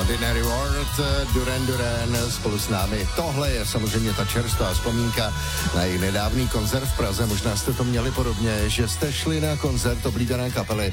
Ordinary World, Duran Duran spolu s námi. Tohle je samozřejmě ta čerstvá vzpomínka na jejich nedávný koncert v Praze. Možná jste to měli podobně, že jste šli na koncert oblíbené kapely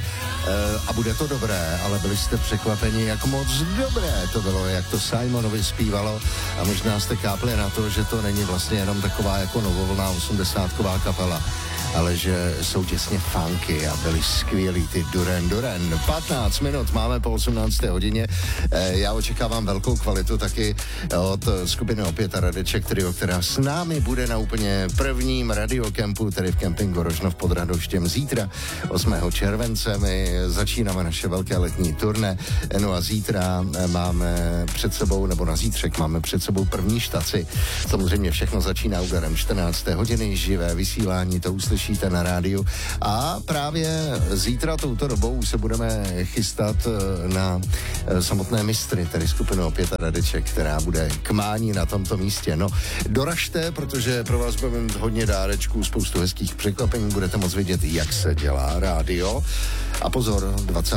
a bude to dobré, ale byli jste překvapeni, jak moc dobré to bylo, jak to Simonovi zpívalo a možná jste kápli na to, že to není vlastně jenom taková jako novovolná 80ková kapela, ale že jsou těsně funky a byli skvělí ty Duran Duran. 15 minut máme po 18. hodině. Já očekávám velkou kvalitu taky od skupiny Opět a Radeček Trio, která s námi bude na úplně prvním radiokempu, tedy v kempingu Rožnov pod Radhoštěm zítra, 8. července. My začínáme naše velké letní turné. No a zítra máme před sebou, nebo na zítřek máme před sebou první štaci. Samozřejmě všechno začíná úderem 14. hodiny, živé vysílání, to uslyšíte na rádiu. A právě zítra touto dobou se budeme chystat na samotné mistry, tedy skupinu Opět a Radeček, která bude k mání na tomto místě. No, doražte, protože pro vás budeme mít hodně dárečků, spoustu hezkých překvapení, budete moct vidět, jak se dělá rádio. A pozor, 20.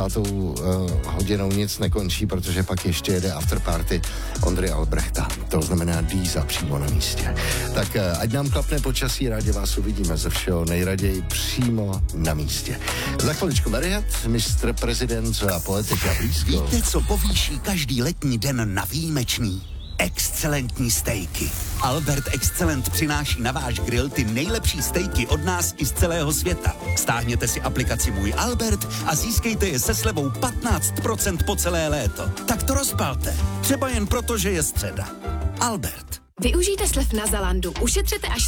hodinou nic nekončí, protože pak ještě jede afterparty Ondry Albrechta. To znamená Díza přímo na místě. Tak ať nám klapne počasí, rádi vás uvidíme ze všeho nejraději přímo na místě. Za chviličku Mariat, mistr, prezident a poetika blízko. Víte, co povýší každý letní den na výjimečný? Excelentní stejky. Albert Excellent přináší na váš grill ty nejlepší stejky od nás i z celého světa. Stáhněte si aplikaci Můj Albert a získejte je se slevou 15% po celé léto. Tak to rozpalte. Třeba jen proto, že je středa. Albert. Využijte slev na Zalandu. Ušetřete až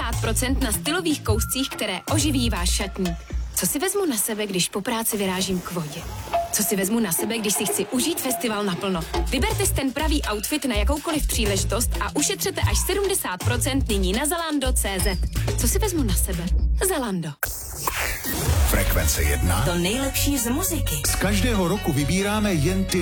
70% na stylových kouscích, které oživí váš šatník. Co si vezmu na sebe, když po práci vyrážím k vodě? Co si vezmu na sebe, když si chci užít festival naplno? Vyberte si ten pravý outfit na jakoukoliv příležitost a ušetřete až 70% nyní na Zalando.cz. Co si vezmu na sebe? Zalando. Frekvence 1. To nejlepší z muziky. Z každého roku vybíráme jen ty